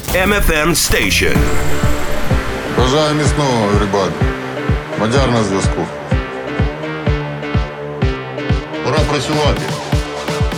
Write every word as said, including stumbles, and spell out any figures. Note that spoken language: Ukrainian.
ем еф ем Station. Бажаю міцного, everybody. Мадяр на зв'язку. Пора працювати.